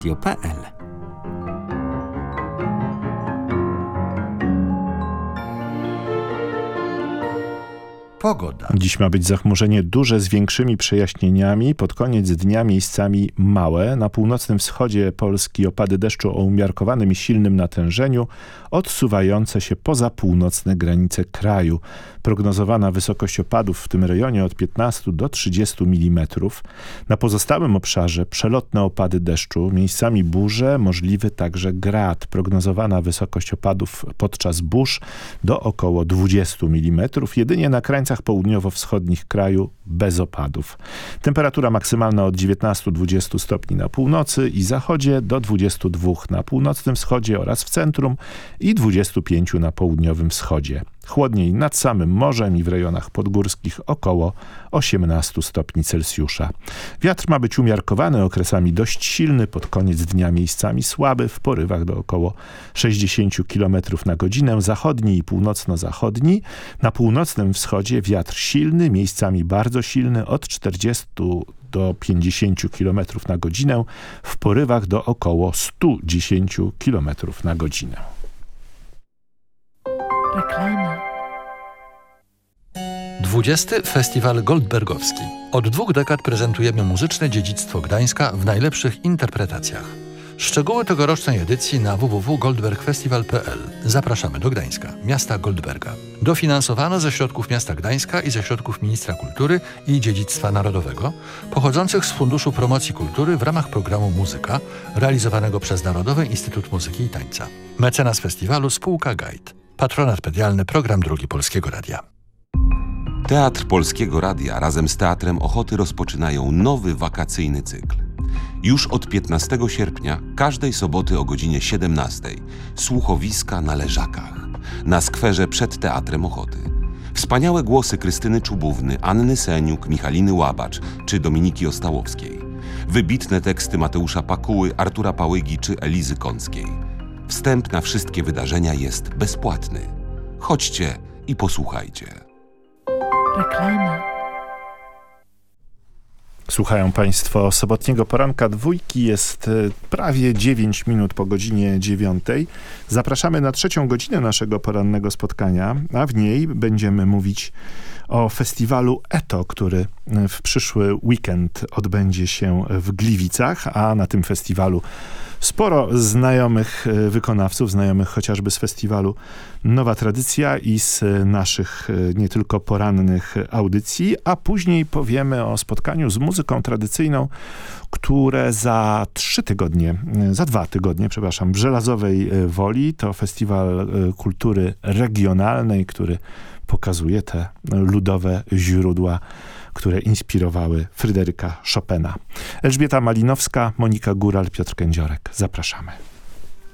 Pogoda. Dziś ma być zachmurzenie duże z większymi przejaśnieniami. Pod koniec dnia miejscami małe. Na północnym wschodzie Polski opady deszczu o umiarkowanym i silnym natężeniu, odsuwające się poza północne granice kraju. Prognozowana wysokość opadów w tym rejonie od 15 do 30 mm. Na pozostałym obszarze przelotne opady deszczu, miejscami burze, możliwy także grad. Prognozowana wysokość opadów podczas burz do około 20 mm. Jedynie na krańcach południowo-wschodnich kraju bez opadów. Temperatura maksymalna od 19-20 stopni na północy i zachodzie do 22 na północnym wschodzie oraz w centrum i 25 na południowym wschodzie. Chłodniej nad samym morzem i w rejonach podgórskich około 18 stopni Celsjusza. Wiatr ma być umiarkowany, okresami dość silny, pod koniec dnia miejscami słaby, w porywach do około 60 km na godzinę, zachodni i północno-zachodni. Na północnym wschodzie wiatr silny, miejscami bardzo silny, od 40 do 50 km na godzinę, w porywach do około 110 km na godzinę. Reklama. 20. Festiwal Goldbergowski. Od 2 dekad prezentujemy muzyczne dziedzictwo Gdańska w najlepszych interpretacjach. Szczegóły tegorocznej edycji na www.goldbergfestival.pl. Zapraszamy do Gdańska, miasta Goldberga. Dofinansowano ze środków miasta Gdańska i ze środków Ministra Kultury i Dziedzictwa Narodowego, pochodzących z Funduszu Promocji Kultury w ramach programu Muzyka, realizowanego przez Narodowy Instytut Muzyki i Tańca. Mecenas festiwalu spółka Guide. Patronat medialny Program Drugi Polskiego Radia. Teatr Polskiego Radia razem z Teatrem Ochoty rozpoczynają nowy wakacyjny cykl. Już od 15 sierpnia, każdej soboty o godzinie 17 słuchowiska na Leżakach, na skwerze przed Teatrem Ochoty. Wspaniałe głosy Krystyny Czubówny, Anny Seniuk, Michaliny Łabacz czy Dominiki Ostałowskiej. Wybitne teksty Mateusza Pakuły, Artura Pałygi czy Elizy Kąckiej. Wstęp na wszystkie wydarzenia jest bezpłatny. Chodźcie i posłuchajcie. Reklama. Słuchają Państwo sobotniego poranka dwójki. Jest prawie 9 minut po godzinie 9. Zapraszamy na 3. godzinę naszego porannego spotkania, a w niej będziemy mówić o festiwalu ETO, który w przyszły weekend odbędzie się w Gliwicach, a na tym festiwalu sporo znajomych wykonawców, znajomych chociażby z festiwalu Nowa Tradycja i z naszych nie tylko porannych audycji, a później powiemy o spotkaniu z muzyką tradycyjną, które za 2 tygodnie, w Żelazowej Woli. To festiwal kultury regionalnej, który pokazuje te ludowe źródła, które inspirowały Fryderyka Chopina. Elżbieta Malinowska, Monika Góral, Piotr Kędziorek. Zapraszamy.